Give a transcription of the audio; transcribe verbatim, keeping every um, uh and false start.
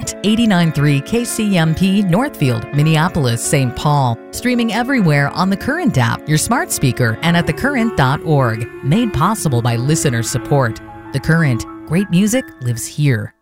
Current, eighty-nine point three K C M P, Northfield, Minneapolis, Saint Paul. Streaming everywhere on the Current app, your smart speaker, and at the current dot org. Made possible by listener support. The Current, great music lives here.